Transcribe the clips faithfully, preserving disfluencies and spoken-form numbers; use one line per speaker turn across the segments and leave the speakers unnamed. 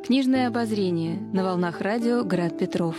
Книжное обозрение на волнах радио «Град Петров».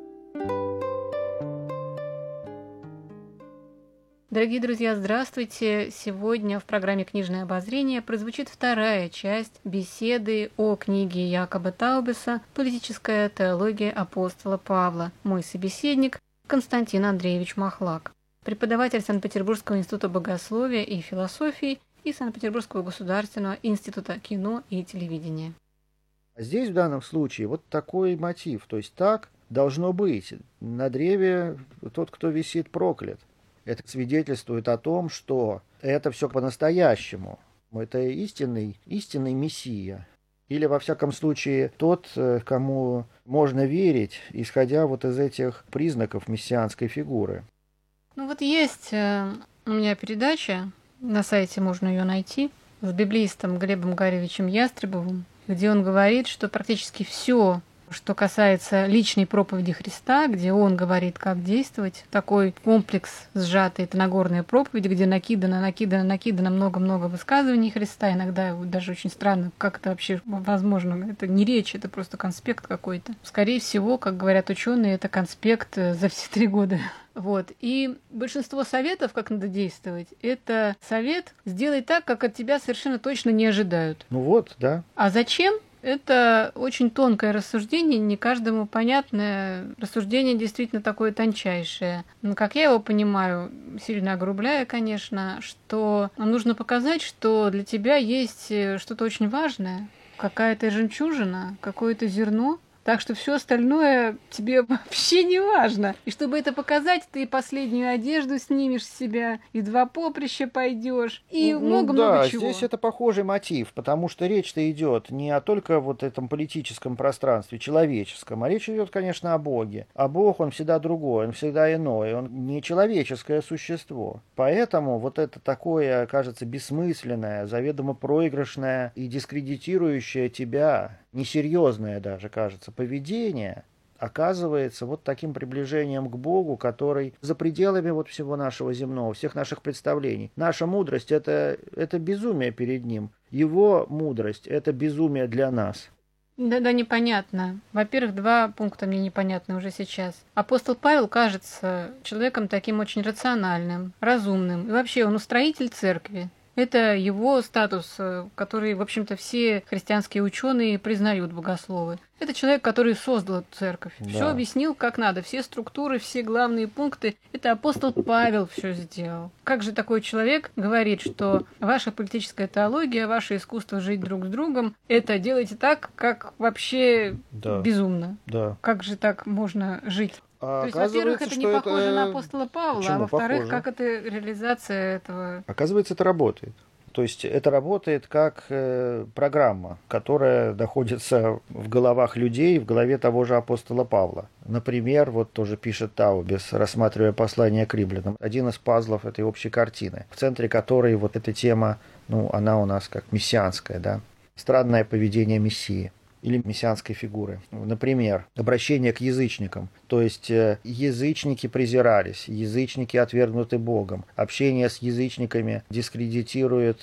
Дорогие друзья, здравствуйте! Сегодня в программе «Книжное обозрение» прозвучит вторая часть беседы о книге Якоба Таубеса «Политическая теология апостола Павла». Мой собеседник Константин Андреевич Махлак, преподаватель Санкт-Петербургского института богословия и философии и Санкт-Петербургского государственного института кино и телевидения.
Здесь в данном случае вот такой мотив, то есть так должно быть. На древе тот, кто висит, проклят. Это свидетельствует о том, что это все по-настоящему. Это истинный, истинный Мессия. Или, во всяком случае, тот, кому можно верить, исходя вот из этих признаков мессианской фигуры.
Ну вот есть э, у меня передача, на сайте можно ее найти, с библеистом Глебом Гаревичем Ястребовым, где он говорит, что практически все, что касается личной проповеди Христа, где он говорит, как действовать, такой комплекс сжатый, это Нагорная проповедь, где накидано, накидано, накидано много-много высказываний Христа, иногда даже очень странно, как это вообще возможно, это не речь, это просто конспект какой-то. Скорее всего, как говорят ученые, это конспект за все три года. Вот. И большинство советов, как надо действовать, это совет «сделай так, как от тебя совершенно точно не ожидают».
Ну вот, да.
А зачем? Это очень тонкое рассуждение, не каждому понятное. Рассуждение действительно такое тончайшее. Но, как я его понимаю, сильно огрубляя, конечно, что нужно показать, что для тебя есть что-то очень важное, какая-то жемчужина, какое-то зерно, так что все остальное тебе вообще не важно. И чтобы это показать, ты последнюю одежду снимешь с себя, и два поприща пойдешь, и много-много
ну, да,
чего.
Здесь это похожий мотив, потому что речь-то идет не о только вот этом политическом пространстве, человеческом, а речь идет, конечно, о Боге. А Бог, он всегда другой, он всегда иной, он не человеческое существо. Поэтому вот это такое, кажется, бессмысленное, заведомо проигрышное и дискредитирующее тебя, несерьезное даже, кажется, поведение оказывается вот таким приближением к Богу, который за пределами вот всего нашего земного, всех наших представлений. Наша мудрость это, — это безумие перед Ним. Его мудрость — это безумие для нас.
Да-да, непонятно. Во-первых, два пункта мне непонятны уже сейчас. Апостол Павел кажется человеком таким очень рациональным, разумным. И вообще он устроитель церкви. Это его статус, который, в общем-то, все христианские ученые признают, богословы. Это человек, который создал эту церковь. Да. Все объяснил, как надо. Все структуры, все главные пункты. Это апостол Павел все сделал. Как же такой человек говорит, что ваша политическая теология, ваше искусство жить друг с другом, это делайте так, как вообще да. безумно.
Да.
Как же так можно жить?
А
То есть, во-первых, это не похоже это... на апостола Павла,
Почему
а во-вторых,
похоже?
как это реализация этого?
Оказывается, это работает. То есть это работает как э, программа, которая находится в головах людей, в голове того же апостола Павла. Например, вот тоже пишет Таубес, рассматривая послание к римлянам, один из пазлов этой общей картины, в центре которой вот эта тема, ну, она у нас как мессианская, да, странное поведение Мессии или мессианской фигуры. Например, обращение к язычникам. То есть язычники презирались, язычники отвергнуты Богом. Общение с язычниками дискредитирует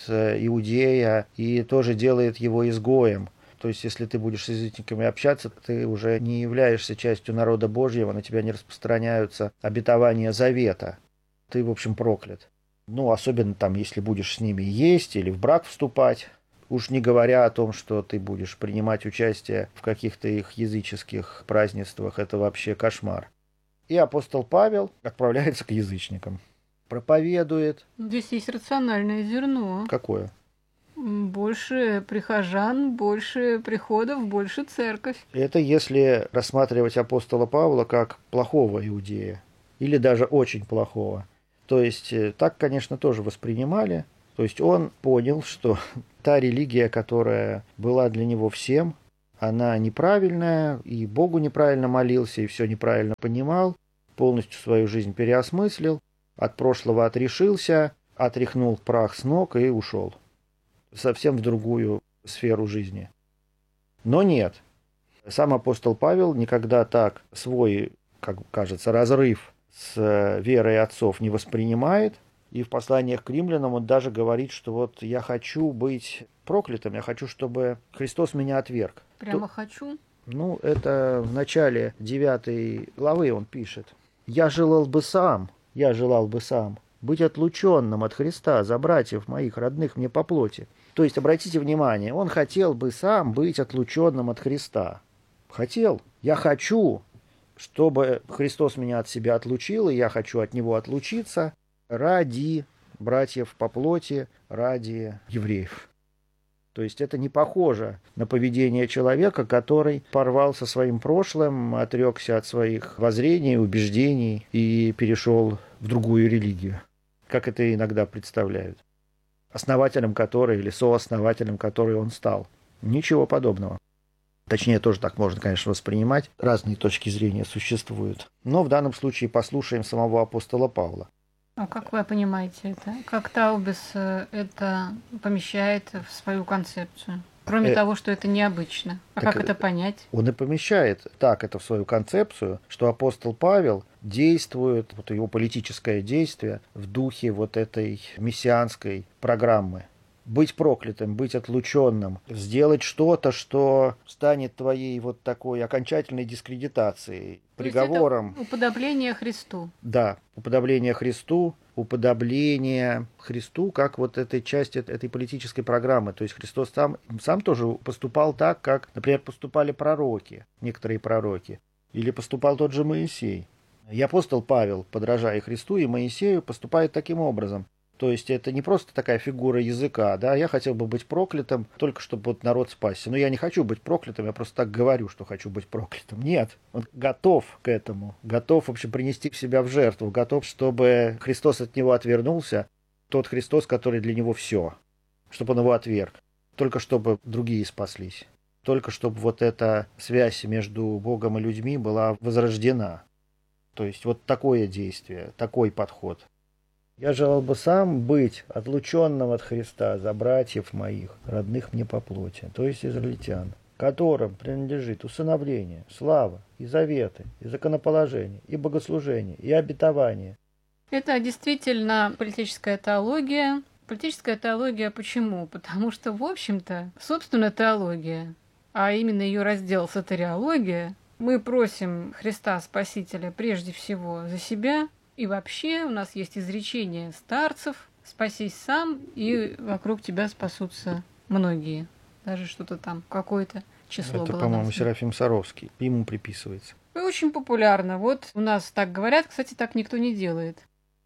иудея и тоже делает его изгоем. То есть, если ты будешь с язычниками общаться, ты уже не являешься частью народа Божьего, на тебя не распространяются обетования завета. Ты, в общем, проклят. Ну, особенно там, если будешь с ними есть или в брак вступать. Уж не говоря о том, что ты будешь принимать участие в каких-то их языческих празднествах, это вообще кошмар. И апостол Павел отправляется к язычникам. Проповедует.
Здесь есть рациональное зерно.
Какое?
Больше прихожан, больше приходов, больше церковь.
Это если рассматривать апостола Павла как плохого иудея. Или даже очень плохого. То есть так, конечно, тоже воспринимали. То есть он понял, что та религия, которая была для него всем, она неправильная, и Богу неправильно молился, и все неправильно понимал, полностью свою жизнь переосмыслил, от прошлого отрешился, отряхнул прах с ног и ушел. Совсем в другую сферу жизни. Но нет. Сам апостол Павел никогда так свой, как кажется, разрыв с верой отцов не воспринимает, И в посланиях к римлянам он даже говорит, что вот я хочу быть проклятым, я хочу, чтобы Христос меня отверг.
Прямо
То,
хочу?
Ну, это в начале девятой главы он пишет. «Я желал бы сам, я желал бы сам быть отлученным от Христа за братьев моих, родных мне по плоти». То есть, обратите внимание, он хотел бы сам быть отлученным от Христа. Хотел. Я хочу, чтобы Христос меня от себя отлучил, и я хочу от него отлучиться ради братьев по плоти, ради евреев. То есть это не похоже на поведение человека, который порвал со своим прошлым, отрекся от своих воззрений, убеждений и перешел в другую религию, как это иногда представляют. Основателем которой или сооснователем которой он стал. Ничего подобного. Точнее, тоже так можно, конечно, воспринимать. Разные точки зрения существуют. Но в данном случае послушаем самого апостола Павла.
А как вы понимаете это? Как Таубис это помещает в свою концепцию? Кроме э, того, что это необычно. А как это понять?
Он и помещает так это в свою концепцию, что апостол Павел действует, вот его политическое действие в духе вот этой мессианской программы. Быть проклятым, быть отлученным, сделать что-то, что станет твоей вот такой окончательной дискредитацией, приговором.
То есть это уподобление Христу.
Да, уподобление Христу, уподобление Христу как вот этой части этой политической программы. То есть Христос сам, сам тоже поступал так, как, например, поступали пророки, некоторые пророки, или поступал тот же Моисей. И апостол Павел, подражая Христу и Моисею, поступает таким образом. То есть это не просто такая фигура языка, да, я хотел бы быть проклятым, только чтобы вот народ спасся. Но я не хочу быть проклятым, я просто так говорю, что хочу быть проклятым. Нет, он готов к этому, готов вообще принести себя в жертву, готов, чтобы Христос от него отвернулся, тот Христос, который для него все, чтобы он его отверг, только чтобы другие спаслись, только чтобы вот эта связь между Богом и людьми была возрождена. То есть вот такое действие, такой подход. Я желал бы сам быть отлученным от Христа за братьев моих, родных мне по плоти, то есть израильтян, которым принадлежит усыновление, слава, и заветы, и законоположение, и богослужение, и обетование.
Это действительно политическая теология. Политическая теология почему? Потому что, в общем-то, собственно, теология, а именно ее раздел сотариология, мы просим Христа Спасителя прежде всего за себя. И вообще у нас есть изречение старцев: «Спасись сам, и вокруг тебя спасутся многие». Даже что-то там, какое-то число
Это,
было.
Это, по-моему,
названо.
Серафим Саровский. Ему приписывается.
И очень популярно. Вот у нас так говорят, кстати, так никто не делает.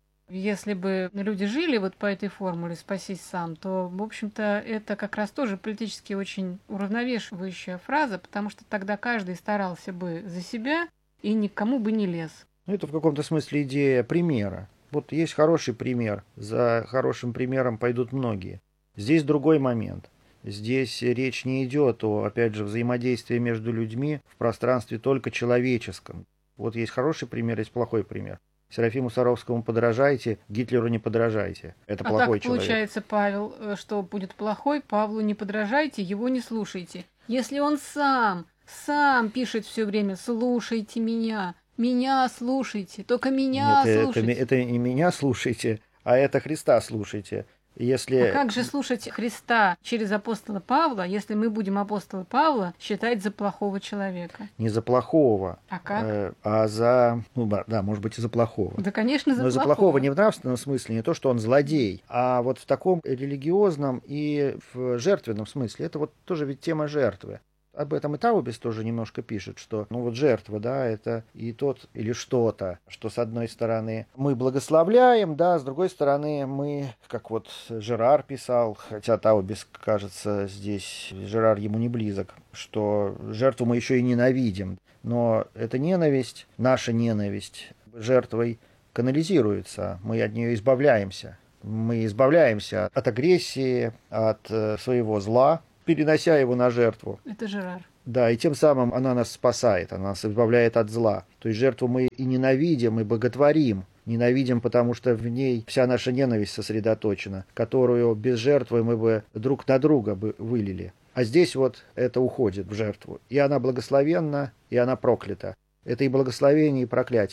Если бы люди жили вот по этой формуле «спасись сам», то, в общем-то, это как раз тоже политически очень уравновешивающая фраза, потому что тогда каждый старался бы за себя и никому бы не лез.
Ну, это в каком-то смысле идея примера. Вот есть хороший пример, за хорошим примером пойдут многие. Здесь другой момент. Здесь речь не идет о, опять же, взаимодействии между людьми в пространстве только человеческом. Вот есть хороший пример, есть плохой пример. Серафиму Саровскому подражайте, Гитлеру не подражайте. Это
а
плохой
так
человек.
Получается, Павел, что будет плохой, Павлу не подражайте, его не слушайте. Если он сам, сам пишет все время «слушайте меня», «меня слушайте», только меня
Нет,
слушайте.
Это, это не меня слушайте, а это Христа слушайте. Если...
А как же слушать Христа через апостола Павла, если мы будем апостола Павла считать за плохого человека?
Не за плохого,
а, как?
Э, а за... Ну да, может быть, и за плохого.
Да, конечно, за
Но
плохого.
за плохого не в нравственном смысле, не то, что он злодей, а вот в таком религиозном и в жертвенном смысле. Это вот тоже ведь тема жертвы. Об этом и Таубис тоже немножко пишет, что ну вот жертва, да, это и тот или что-то, что с одной стороны мы благословляем, да, с другой стороны мы, как вот Жерар писал, хотя Таубис, кажется, здесь Жерар ему не близок, что жертву мы еще и ненавидим, но эта ненависть, наша ненависть жертвой канализируется, мы от нее избавляемся, мы избавляемся от агрессии, от своего зла, перенося его на жертву.
Это Жерар.
Да, и тем самым она нас спасает, она нас избавляет от зла. То есть жертву мы и ненавидим, и боготворим. Ненавидим, потому что в ней вся наша ненависть сосредоточена, которую без жертвы мы бы друг на друга бы вылили. А здесь вот это уходит в жертву. И она благословенна, и она проклята. Это и благословение, и проклятие.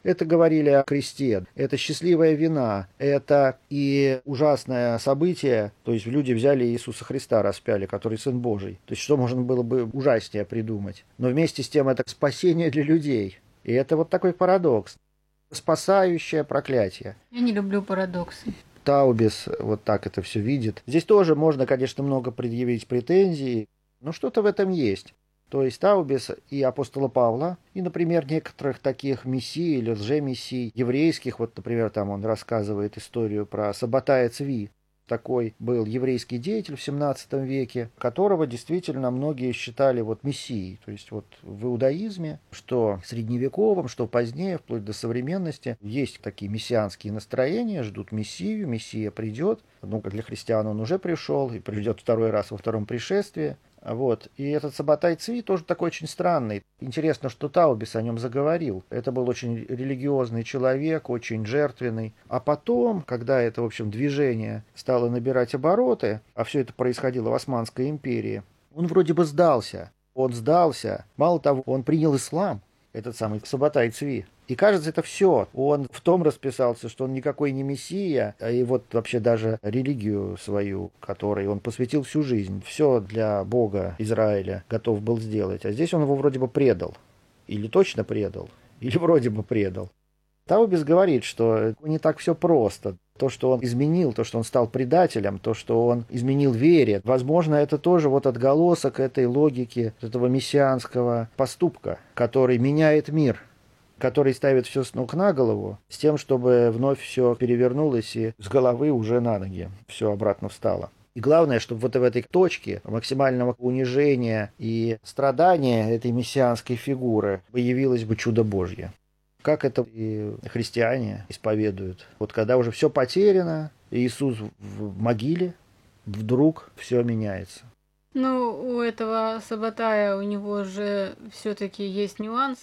Это говорили о кресте, это счастливая вина, это и ужасное событие, то есть люди взяли Иисуса Христа, распяли, который Сын Божий. То есть что можно было бы ужаснее придумать? Но вместе с тем это спасение для людей. И это вот такой парадокс. Спасающее проклятие.
Я не люблю парадоксы.
Таубис вот так это все видит. Здесь тоже можно, конечно, много предъявить претензий, но что-то в этом есть. То есть Таубис и апостола Павла, и, например, некоторых таких мессий или лжемессий еврейских, вот, например, там он рассказывает историю про Сабатая Цви. Такой был еврейский деятель в семнадцатом веке, которого действительно многие считали вот мессией. То есть вот в иудаизме, что средневековом, что позднее, вплоть до современности, есть такие мессианские настроения, ждут мессию, мессия придет. Ну, для христиан он уже пришел и придет второй раз во втором пришествии. Вот. И этот Сабатай Цви тоже такой очень странный. Интересно, что Таубис о нем заговорил. Это был очень религиозный человек, очень жертвенный. А потом, когда это, в общем, движение стало набирать обороты, а все это происходило в Османской империи, он вроде бы сдался. Он сдался. Мало того, он принял ислам, этот самый Сабатай Цви. И кажется, это все. Он в том расписался, что он никакой не мессия, и вот вообще даже религию свою, которой он посвятил всю жизнь, все для Бога Израиля готов был сделать. А здесь он его вроде бы предал. Или точно предал, или вроде бы предал. Таубис говорит, что не так все просто. То, что он изменил, то, что он стал предателем, то, что он изменил вере, возможно, это тоже вот отголосок этой логики, этого мессианского поступка, который меняет мир, который ставит все с ног на голову, с тем, чтобы вновь все перевернулось и с головы уже на ноги все обратно встало. И главное, чтобы вот в этой точке максимального унижения и страдания этой мессианской фигуры появилось бы чудо Божье. Как это и христиане исповедуют. Вот когда уже все потеряно, Иисус в могиле, вдруг все меняется.
Ну, у этого Сабатая, у него же все-таки есть нюанс.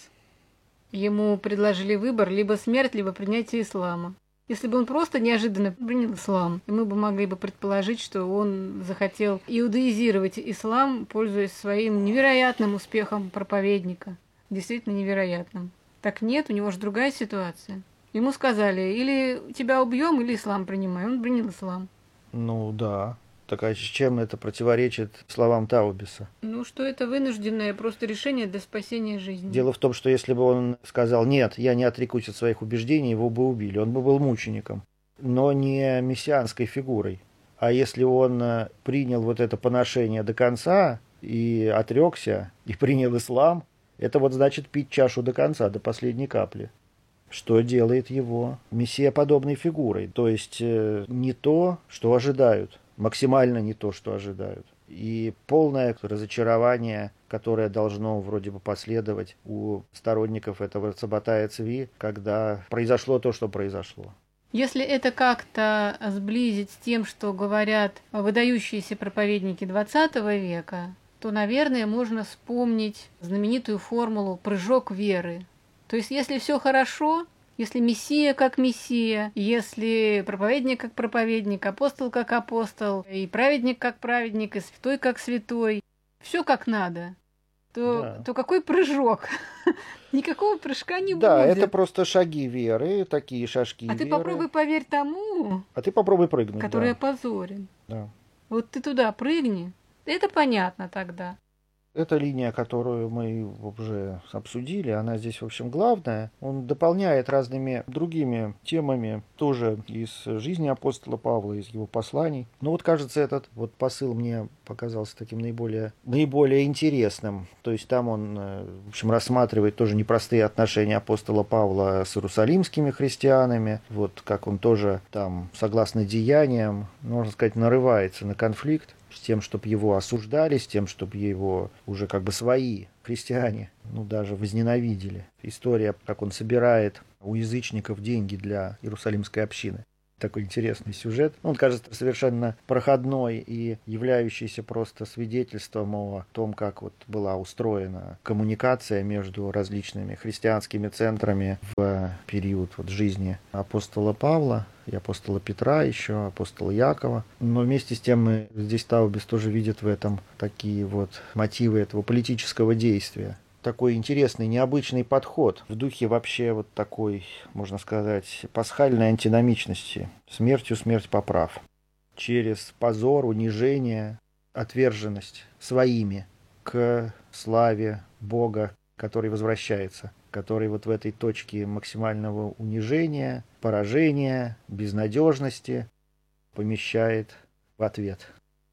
Ему предложили выбор: либо смерть, либо принятие ислама. Если бы он просто неожиданно принял ислам, мы бы могли бы предположить, что он захотел иудаизировать ислам, пользуясь своим невероятным успехом проповедника. Действительно невероятным. Так нет, у него же другая ситуация. Ему сказали: или тебя убьем, или ислам принимай. Он принял ислам.
Ну да. Так а с чем это противоречит словам Таубиса?
Ну, что это вынужденное просто решение для спасения жизни.
Дело в том, что если бы он сказал: нет, я не отрекусь от своих убеждений, его бы убили. Он бы был мучеником, но не мессианской фигурой. А если он принял вот это поношение до конца и отрекся, и принял ислам, это вот значит пить чашу до конца, до последней капли. Что делает его мессиеподобной фигурой. То есть э, не то, что ожидают. Максимально не то, что ожидают. И полное разочарование, которое должно вроде бы последовать у сторонников этого Сабатая Цви, когда произошло то, что произошло.
Если это как-то сблизить с тем, что говорят выдающиеся проповедники двадцатого века, то, наверное, можно вспомнить знаменитую формулу «прыжок веры». То есть, если все хорошо, если мессия как мессия, если проповедник как проповедник, апостол как апостол, и праведник как праведник, и святой как святой, все как надо, то,
да.
то какой прыжок? Никакого прыжка не
да,
будет.
Да, это просто шаги веры, такие шажки
а
веры.
А ты попробуй поверь тому,
а ты попробуй прыгнуть,
который
да.
опозорен.
Да.
Вот ты туда прыгни, это понятно тогда.
Эта линия, которую мы уже обсудили, она здесь, в общем, главная. Он дополняет разными другими темами, тоже из жизни апостола Павла, из его посланий. Но вот, кажется, этот вот посыл мне показался таким наиболее, наиболее интересным. То есть там он, в общем, рассматривает тоже непростые отношения апостола Павла с иерусалимскими христианами. Вот как он тоже там, согласно деяниям, можно сказать, нарывается на конфликт с тем, чтобы его осуждали, с тем, чтобы его уже как бы свои христиане, ну, даже возненавидели. История, как он собирает у язычников деньги для иерусалимской общины. Такой интересный сюжет. Он кажется совершенно проходной и являющийся просто свидетельством о том, как вот была устроена коммуникация между различными христианскими центрами в период вот жизни апостола Павла и апостола Петра, еще апостола Якова. Но вместе с тем мы здесь Таубис тоже видит в этом такие вот мотивы этого политического действия. такой интересный, необычный подход в духе вообще вот такой, можно сказать, пасхальной антиномичности. Смертью смерть поправ. Через позор, унижение, отверженность своими к славе Бога, который возвращается, который вот в этой точке максимального унижения, поражения, безнадежности помещает в ответ.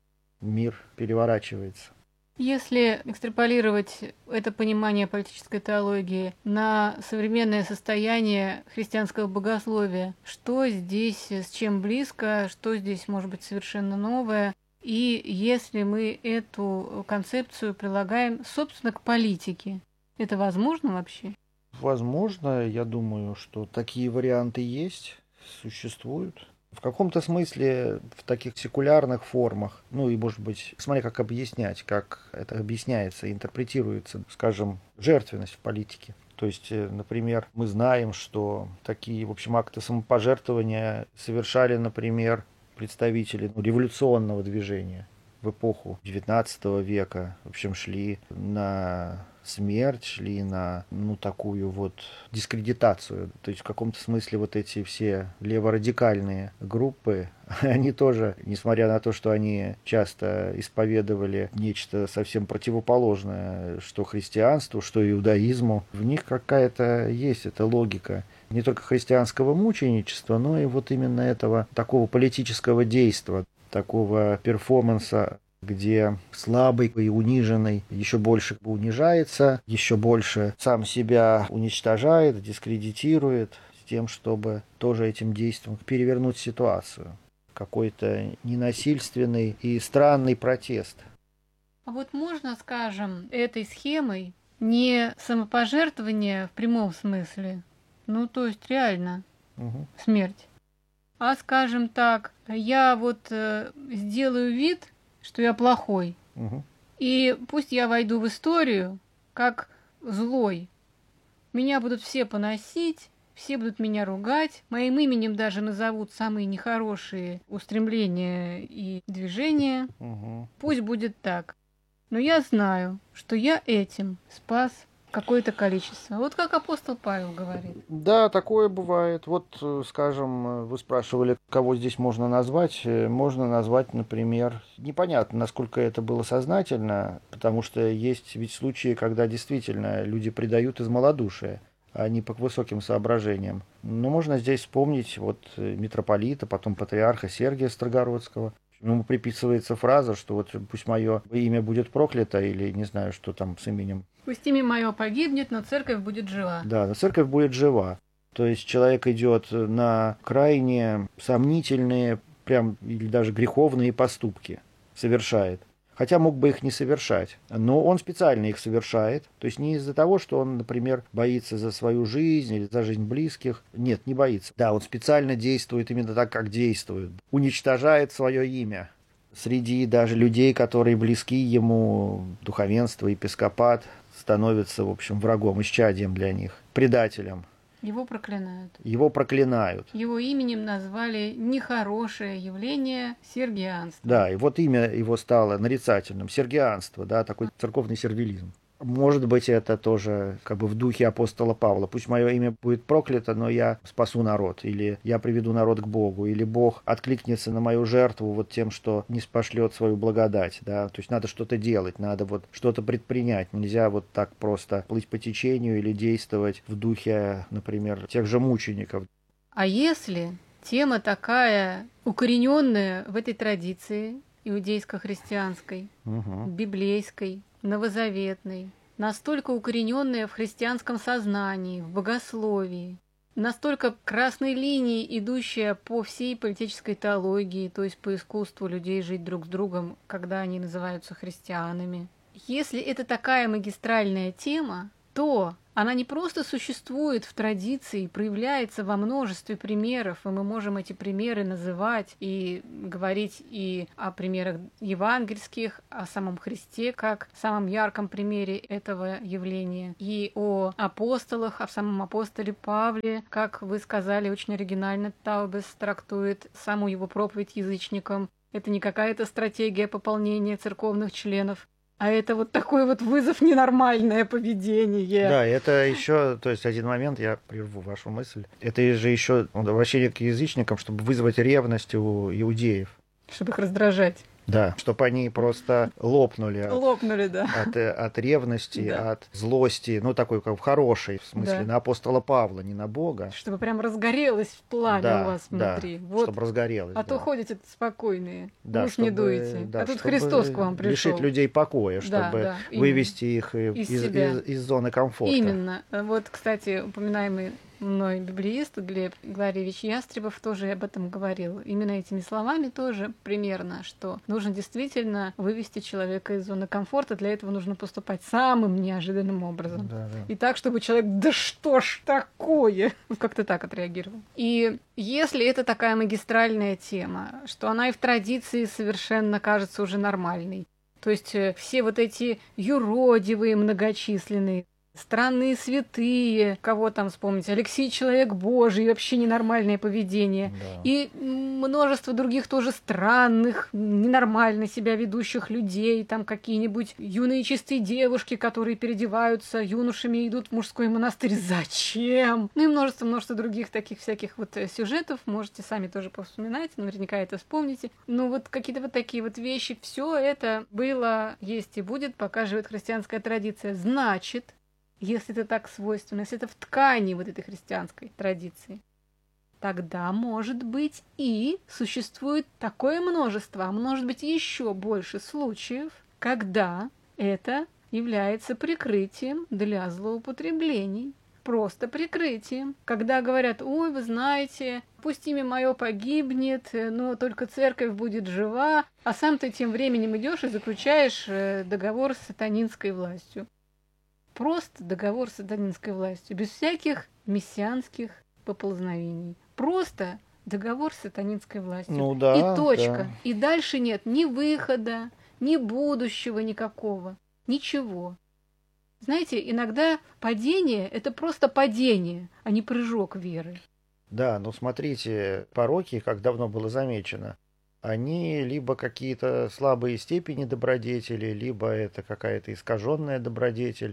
Мир переворачивается.
Если экстраполировать это понимание политической теологии на современное состояние христианского богословия, что здесь с чем близко, что здесь может быть совершенно новое, и если мы эту концепцию прилагаем, собственно, к политике, это возможно вообще?
Возможно, я думаю, что такие варианты есть, существуют. В каком-то смысле в таких секулярных формах, ну и, может быть, смотри, как объяснять, как это объясняется, интерпретируется, скажем, жертвенность в политике. То есть, например, мы знаем, что такие, в общем, акты самопожертвования совершали, например, представители ну, революционного движения в эпоху девятнадцатого века, в общем, шли на смерть, шли на, ну, такую вот дискредитацию. То есть в каком-то смысле вот эти все леворадикальные группы, они тоже, несмотря на то, что они часто исповедовали нечто совсем противоположное, что христианству, что иудаизму, в них какая-то есть эта логика не только христианского мученичества, но и вот именно этого такого политического действия, такого перформанса, где слабый и униженный еще больше унижается, еще больше сам себя уничтожает, дискредитирует, с тем, чтобы тоже этим действием перевернуть ситуацию. Какой-то ненасильственный и странный протест.
А вот можно, скажем, этой схемой не самопожертвование в прямом смысле, ну то есть реально
угу.
смерть, а, скажем так, я вот э, сделаю вид, что я плохой.
Угу.
И пусть я войду в историю как злой. Меня будут все поносить, все будут меня ругать. Моим именем даже назовут самые нехорошие устремления и движения.
Угу.
Пусть будет так. Но я знаю, что я этим спас какое-то количество. Вот как апостол Павел говорит.
Да, такое бывает. Вот, скажем, вы спрашивали, кого здесь можно назвать. Можно назвать, например, непонятно, насколько это было сознательно, потому что есть ведь случаи, когда действительно люди предают из малодушия, а не по высоким соображениям. Но можно здесь вспомнить вот митрополита, потом патриарха Сергия Строгородского. Ему приписывается фраза, что вот пусть мое имя будет проклято, или не знаю, что там с именем.
Пусть имя мое погибнет, но церковь будет жива.
Да, но церковь будет жива. То есть человек идет на крайне сомнительные, прям или даже греховные поступки, совершает. Хотя мог бы их не совершать. Но он специально их совершает. То есть не из-за того, что он, например, боится за свою жизнь или за жизнь близких. Нет, не боится. Да, он специально действует именно так, как действует. Уничтожает свое имя. Среди даже людей, которые близки ему, духовенство, епископат, становится, в общем, врагом, исчадием для них, предателем.
Его проклинают.
Его проклинают.
Его именем назвали нехорошее явление сергианство.
Да, и вот имя его стало нарицательным. Сергианство, да, такой церковный сервилизм. Может быть, это тоже как бы в духе апостола Павла. Пусть мое имя будет проклято, но я спасу народ. Или я приведу народ к Богу. Или Бог откликнется на мою жертву вот тем, что не спошлет свою благодать. Да? То есть надо что-то делать, надо вот что-то предпринять. Нельзя вот так просто плыть по течению или действовать в духе, например, тех же мучеников.
А если тема такая укорененная в этой традиции иудейско-христианской,
угу.
библейской, новозаветной, настолько укорененная в христианском сознании, в богословии, настолько красной линией, идущая по всей политической теологии, то есть по искусству людей жить друг с другом, когда они называются христианами. Если это такая магистральная тема, то она не просто существует в традиции, проявляется во множестве примеров, и мы можем эти примеры называть и говорить и о примерах евангельских, о самом Христе как самом ярком примере этого явления, и о апостолах, о самом апостоле Павле, как вы сказали, очень оригинально Таубес трактует саму его проповедь язычникам. Это не какая-то стратегия пополнения церковных членов. А это вот такой вот вызов ненормальное поведение.
Да, это еще, то есть один момент, я прерву вашу мысль. Это же еще обращение к язычникам, чтобы вызвать ревность у иудеев.
Чтобы их раздражать.
Да, чтобы они просто лопнули, от,
лопнули, да.
от, от ревности,
да.
от злости, ну такой как в хорошей, в смысле,
да.
на апостола Павла, не на Бога.
Чтобы прям разгорелось пламя
да,
у вас внутри.
Да,
вот.
чтобы разгорелось.
А
да.
то ходите спокойные,
да,
уж
чтобы,
не дуете.
Да,
а тут Христос к вам пришел.
Лишить людей покоя, чтобы
да, да,
вывести их
из,
из, из, из зоны комфорта.
Именно. Вот, кстати, упоминаемый мной библеист Глеб Гларьевич Ястребов тоже об этом говорил. Именно этими словами тоже примерно, что нужно действительно вывести человека из зоны комфорта. Для этого нужно поступать самым неожиданным образом.
Да, да.
И так, чтобы человек, да что ж такое, как-то так отреагировал. И если это такая магистральная тема, что она и в традиции совершенно кажется уже нормальной, то есть все вот эти юродивые многочисленные, странные святые, кого там вспомнить, Алексей Человек Божий, вообще ненормальное поведение.
Да.
И множество других тоже странных, ненормально себя ведущих людей, там какие-нибудь юные чистые девушки, которые переодеваются юношами и идут в мужской монастырь. Зачем? Ну и множество-множество других таких всяких вот сюжетов, можете сами тоже повспоминать, наверняка это вспомните. Ну вот какие-то вот такие вот вещи, все это было, есть и будет, пока живет христианская традиция. Значит, если это так свойственно, если это в ткани вот этой христианской традиции, тогда, может быть, и существует такое множество, а может быть еще больше случаев, когда это является прикрытием для злоупотреблений. Просто прикрытием. Когда говорят: ой, вы знаете, пусть имя мое погибнет, но только церковь будет жива, а сам ты тем временем идешь и заключаешь договор с сатанинской властью. Просто договор с сатанинской властью, без всяких мессианских поползновений. Просто договор с сатанинской властью.
Ну, да,
и точка.
Да.
И дальше нет ни выхода, ни будущего никакого. Ничего. Знаете, иногда падение – это просто падение, а не прыжок веры.
Да, но смотрите, пороки, как давно было замечено, они либо какие-то слабые степени добродетели, либо это какая-то искаженная добродетель.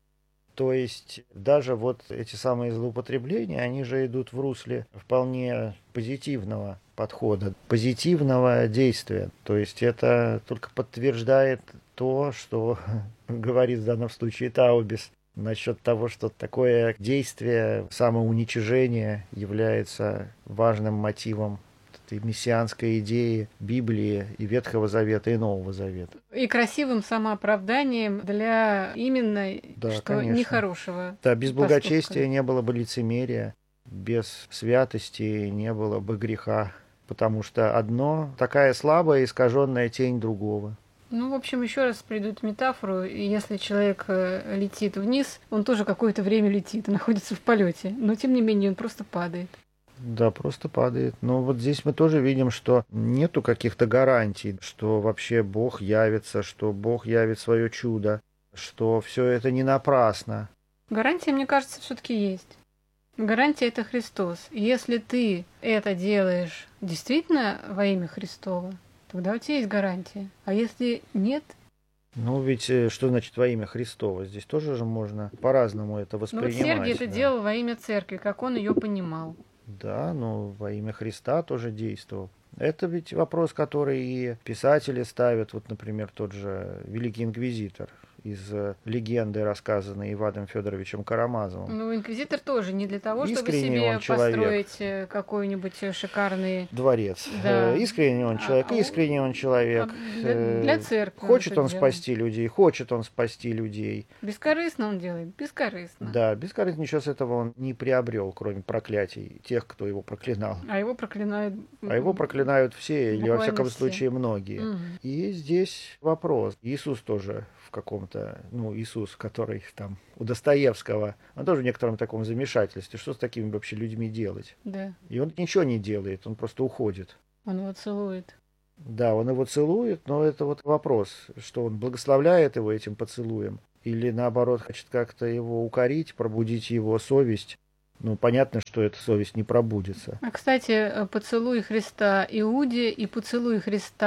То есть даже вот эти самые злоупотребления, они же идут в русле вполне позитивного подхода, позитивного действия. То есть это только подтверждает то, что говорит в данном случае Таубис насчет того, что такое действие, самоуничижение является важным мотивом этой мессианской идеи Библии и Ветхого Завета, и Нового Завета.
И красивым самооправданием для именно
да,
что
конечно.
нехорошего.
Да, без
поступка.
благочестия не было бы лицемерия, без святости не было бы греха, потому что одно такая слабая искаженная тень другого.
Ну, в общем, еще раз придут метафору, и если человек летит вниз, он тоже какое-то время летит, находится в полете, но тем не менее он просто падает.
Да, просто падает. Но вот здесь мы тоже видим, что нету каких-то гарантий, что вообще Бог явится, что Бог явит свое чудо, что все это не напрасно.
Гарантия, мне кажется, все-таки есть. Гарантия – это Христос. И если ты это делаешь действительно во имя Христова, тогда у тебя есть гарантия. А если нет?
Ну, ведь что значит во имя Христова? Здесь тоже же можно по-разному это воспринимать.
Ну, вот Сергий
да.
это делал во имя церкви, как он ее понимал.
Да, но во имя Христа тоже действовал. Это ведь вопрос, который и писатели ставят. Вот, например, тот же Великий Инквизитор из легенды, рассказанной Иваном Федоровичем Карамазовым.
Ну, инквизитор тоже не для того,
Искренний
чтобы себе
он человек.
построить какой-нибудь шикарный
дворец.
Да.
Искренний он человек,
а,
искренний он человек.
Для, для церкви.
Хочет он,
он
спасти людей, хочет он спасти людей.
Бескорыстно он делает, бескорыстно.
Да, бескорыстно ничего с этого он не приобрел, кроме проклятий тех, кто его проклинал.
А его проклинают.
А его проклинают все, или во всяком
все.
случае многие.
Угу.
И здесь вопрос. Иисус тоже в каком-то, ну, Иисус, который там у Достоевского, он тоже в некотором таком замешательстве. Что с такими вообще людьми делать?
Да.
И он ничего не делает, он просто уходит.
Он его целует.
Да, он его целует, но это вот вопрос, что он благословляет его этим поцелуем, или наоборот хочет как-то его укорить, пробудить его совесть. Ну, понятно, что эта совесть не пробудится.
А, кстати, поцелуй Христа Иуде и поцелуй Христа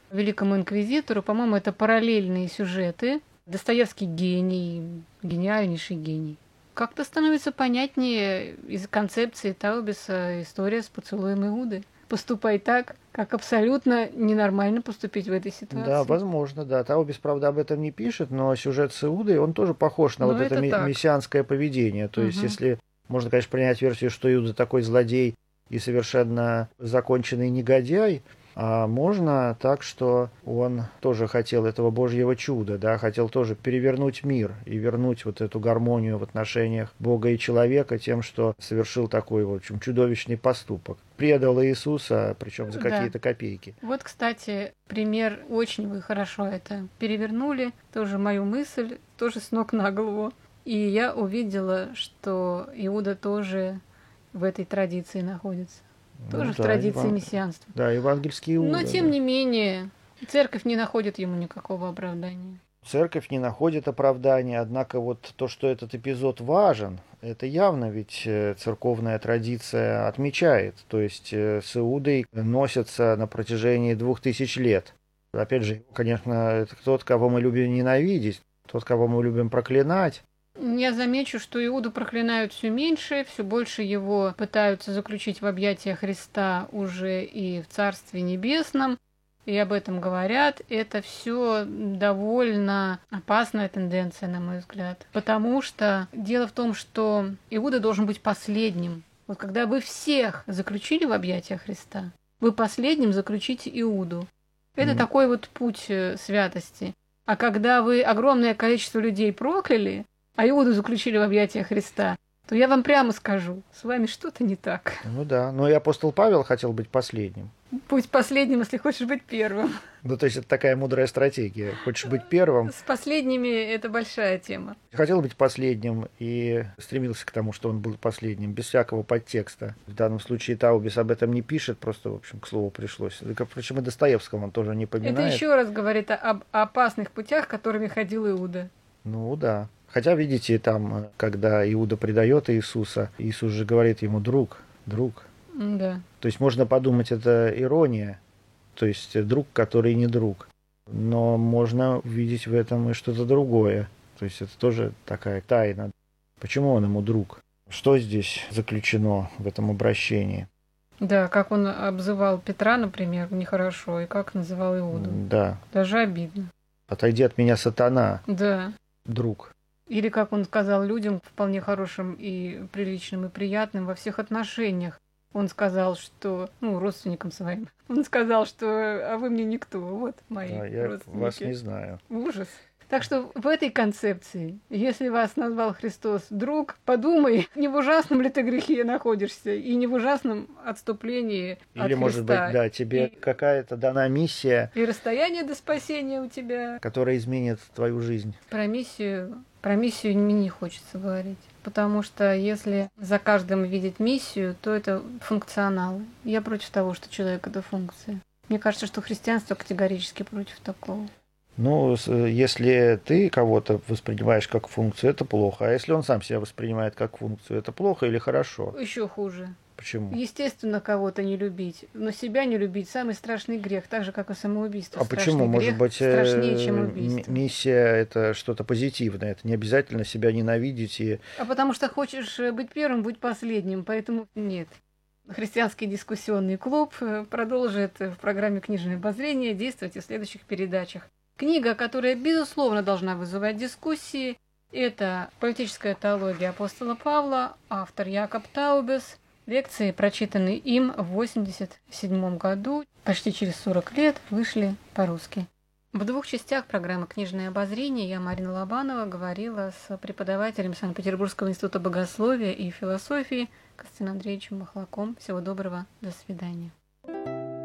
великому инквизитору. По-моему, это параллельные сюжеты. Достоевский гений, гениальнейший гений. Как-то становится понятнее из концепции Таубеса история с поцелуем Иуды. Поступай так, как абсолютно ненормально поступить в этой ситуации.
Да, возможно, да. Таубес, правда, об этом не пишет, но сюжет с Иудой, он тоже похож на
Но
вот это,
это
это
так.
мессианское поведение. То
Угу.
есть, если можно, конечно, принять версию, что Иуда такой злодей и совершенно законченный негодяй, а можно так, что он тоже хотел этого Божьего чуда, да, хотел тоже перевернуть мир и вернуть вот эту гармонию в отношениях Бога и человека тем, что совершил такой, в общем, чудовищный поступок. Предал Иисуса, причем за какие-то
Да.
копейки.
Вот, кстати, пример, очень вы хорошо это перевернули, тоже мою мысль, тоже с ног на голову. И я увидела, что Иуда тоже в этой традиции находится. Тоже
Ну
в
да,
традиции
Иван-
мессианства.
Да, евангельский Иуда.
Но, тем
да.
не менее, церковь не находит ему никакого оправдания.
Церковь не находит оправдания, однако вот то, что этот эпизод важен, это явно ведь э, церковная традиция отмечает. То есть э, с Иудой носятся на протяжении двух тысяч лет. Опять же, конечно, это тот, кого мы любим ненавидеть, тот, кого мы любим проклинать.
Я замечу, что Иуду проклинают все меньше, все больше его пытаются заключить в объятия Христа уже и в Царстве Небесном, и об этом говорят. Это все довольно опасная тенденция, на мой взгляд. Потому что дело в том, что Иуда должен быть последним. Вот когда вы всех заключили в объятия Христа, вы последним заключите Иуду. Это
Мгм.
такой вот путь э, святости. А когда вы огромное количество людей прокляли, а Иуду заключили в объятия Христа, то я вам прямо скажу, с вами что-то не так.
Ну да, но и апостол Павел хотел быть последним.
Будь последним, если хочешь быть первым.
Ну, то есть это такая мудрая стратегия. Хочешь быть первым,
С последними это большая тема.
хотел быть последним и стремился к тому, что он был последним, без всякого подтекста. В данном случае Таубес об этом не пишет, просто, в общем, к слову пришлось. И, впрочем, и Достоевского он тоже не
Это
поминает.
еще раз говорит о- об опасных путях, которыми ходил Иуда.
Ну да. Хотя, видите, там, когда Иуда предает Иисуса, Иисус же говорит ему: друг, друг.
Да.
То есть можно подумать, это ирония, то есть друг, который не друг. Но можно увидеть в этом и что-то другое. То есть это тоже такая тайна. Почему он ему друг? Что здесь заключено в этом обращении?
Да, как он обзывал Петра, например, нехорошо, и как называл Иуду.
Да.
Даже обидно.
Отойди от меня, сатана,
Да.
друг.
Или как он сказал людям, вполне хорошим и приличным и приятным во всех отношениях. Он сказал, что, ну, родственникам своим, он сказал, что а вы мне никто, вот мои
Да, я
родственники.
вас не знаю.
Ужас. Так что в этой концепции, если вас назвал Христос друг, подумай, не в ужасном ли ты грехе находишься, и не в ужасном отступлении от
Или, может быть,
Христа.
да, тебе
И-
какая-то дана миссия,
И расстояние до спасения у тебя.
которая изменит твою жизнь.
Про миссию, про миссию мне не хочется говорить. Потому что если за каждым видеть миссию, то это функционалы. Я против того, что человек — это функция. Мне кажется, что христианство категорически против такого.
Ну, с- если ты кого-то воспринимаешь как функцию, это плохо. А если он сам себя воспринимает как функцию, это плохо или хорошо?
Еще хуже.
Почему?
Естественно, кого-то не любить, но себя не любить — самый страшный грех, так же, как и самоубийство.
А
Страшный
почему? Может
грех
быть, э,
страшнее, чем
м-
убийство.
миссия это что-то позитивное. Это не обязательно себя ненавидеть и
А потому что хочешь э, быть первым, будь последним, поэтому нет. Христианский дискуссионный клуб э, продолжит э, в программе «Книжное обозрение» действовать и в следующих передачах. Книга, которая, безусловно, должна вызывать дискуссии, это «Политическая теология апостола Павла», автор Якоб Таубес. Лекции, прочитанные им в восемьдесят седьмом году, почти через сорок лет, вышли по-русски. В двух частях программы «Книжное обозрение» я, Марина Лобанова, говорила с преподавателем Санкт-Петербургского института богословия и философии Константином Андреевичем Махлаком. Всего доброго, до свидания.